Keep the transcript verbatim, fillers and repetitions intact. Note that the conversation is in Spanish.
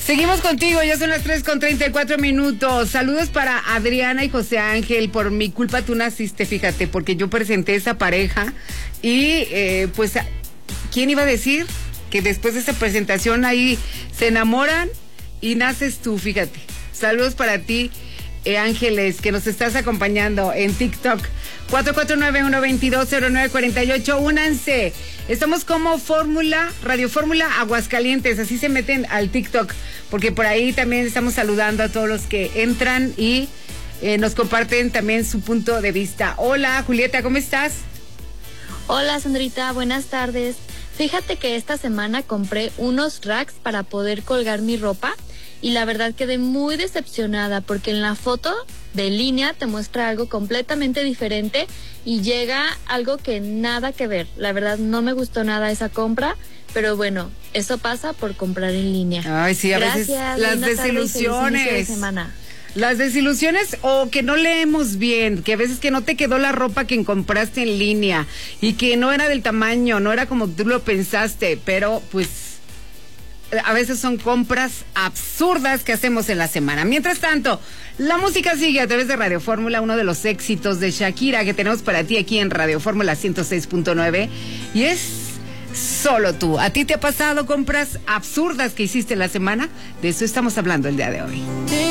Seguimos contigo, ya son las tres con treinta y cuatro minutos. Saludos para Adriana y José Ángel. Por mi culpa tú naciste, fíjate, porque yo presenté esa pareja y eh, pues, ¿quién iba a decir que después de esa presentación ahí se enamoran y naces tú? Fíjate. Saludos para ti, eh, Ángeles, que nos estás acompañando en TikTok. cuatro cuatro nueve, uno dos dos, cero nueve cuatro ocho. Únanse. Estamos como Fórmula, Radio Fórmula Aguascalientes. Así se meten al TikTok, porque por ahí también estamos saludando a todos los que entran y eh, nos comparten también su punto de vista. Hola, Julieta, ¿cómo estás? Hola, Sandrita, buenas tardes. Fíjate que esta semana compré unos racks para poder colgar mi ropa y la verdad quedé muy decepcionada porque en la foto de línea te muestra algo completamente diferente y llega algo que nada que ver. La verdad no me gustó nada esa compra, pero bueno, eso pasa por comprar en línea. Ay, sí, a Gracias, veces las desilusiones. De semana. Las desilusiones o que no leemos bien, que a veces que no te quedó la ropa que compraste en línea y que no era del tamaño, no era como tú lo pensaste, pero pues a veces son compras absurdas que hacemos en la semana. Mientras tanto, la música sigue a través de Radio Fórmula, uno de los éxitos de Shakira que tenemos para ti aquí en Radio Fórmula ciento seis punto nueve, y es Solo Tú. ¿A ti te ha pasado compras absurdas que hiciste en la semana? De eso estamos hablando el día de hoy.